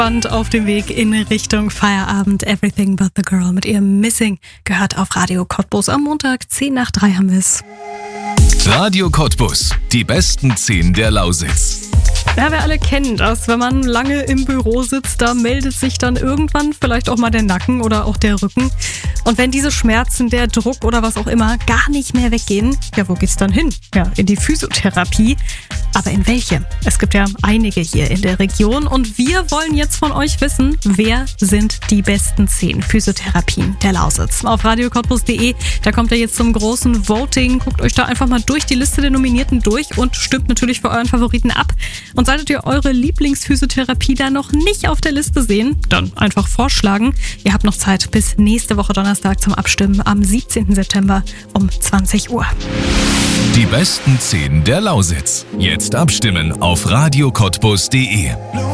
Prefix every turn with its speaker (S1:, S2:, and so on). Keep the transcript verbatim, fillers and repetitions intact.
S1: entspannt auf dem Weg in Richtung Feierabend. Everything but the girl mit ihrem Missing gehört auf Radio Cottbus. Am Montag zehn nach drei haben wir es.
S2: Radio Cottbus, die besten zehn der Lausitz.
S1: Ja, wir alle kennen das. Wenn man lange im Büro sitzt, da meldet sich dann irgendwann vielleicht auch mal der Nacken oder auch der Rücken. Und wenn diese Schmerzen, der Druck oder was auch immer gar nicht mehr weggehen, ja, wo geht's dann hin? Ja, in die Physiotherapie. Aber in welche? Es gibt ja einige hier in der Region und wir wollen jetzt von euch wissen, wer sind die besten zehn Physiotherapien der Lausitz? Auf radio cottbus punkt de, da kommt ihr jetzt zum großen Voting. Guckt euch da einfach mal durch die Liste der Nominierten durch und stimmt natürlich für euren Favoriten ab. Und solltet ihr eure Lieblingsphysiotherapie da noch nicht auf der Liste sehen, dann einfach vorschlagen. Ihr habt noch Zeit bis nächste Woche Donnerstag zum Abstimmen am siebzehnten September um zwanzig Uhr.
S2: Die besten zehn der Lausitz. Jetzt abstimmen auf radio cottbus punkt de.